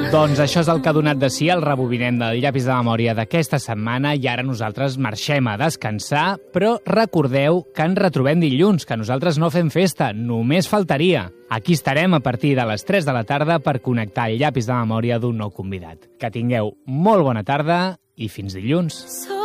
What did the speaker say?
Doncs això és el que ha donat de si el rebobinem del llapis de memòria d'aquesta setmana i ara nosaltres marxem a descansar, però recordeu que ens retrobem dilluns, que nosaltres no fem festa, només faltaria. Aquí estarem a partir de les 3 de la tarda per connectar el llapis de memòria d'un nou convidat. Que tingueu molt bona tarda i fins dilluns.